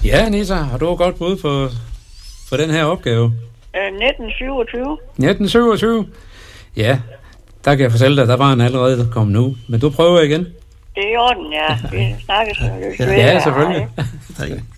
Ja, Anita, har du godt bud for den her opgave? 1927. 1927? Ja, der kan jeg fortælle dig, der var han allerede kommet nu. Men du prøver igen. Det er i orden, ja. Vi snakkes. Ja, selvfølgelig.